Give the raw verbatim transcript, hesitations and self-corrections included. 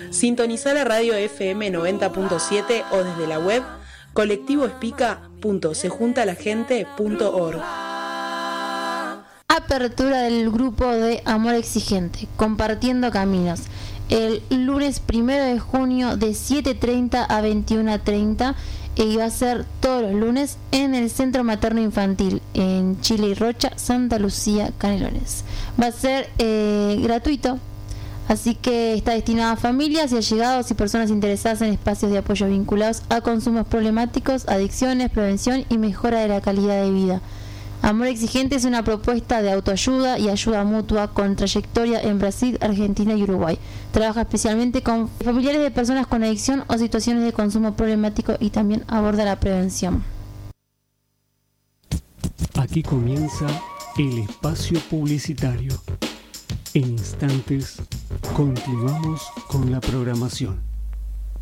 Sintonizá la radio F M noventa punto siete o desde la web colectivo espica punto se junta la gente punto org. Apertura del grupo de Amor Exigente, Compartiendo Caminos, el lunes primero de junio de siete treinta a veintiuno treinta, y va a ser todos los lunes en el Centro Materno Infantil en Chile y Rocha, Santa Lucía, Canelones. Va a ser eh, gratuito, así que está destinado a familias y allegados y personas interesadas en espacios de apoyo vinculados a consumos problemáticos, adicciones, prevención y mejora de la calidad de vida. Amor Exigente es una propuesta de autoayuda y ayuda mutua con trayectoria en Brasil, Argentina y Uruguay. Trabaja especialmente con familiares de personas con adicción o situaciones de consumo problemático y también aborda la prevención. Aquí comienza el espacio publicitario. En instantes continuamos con la programación.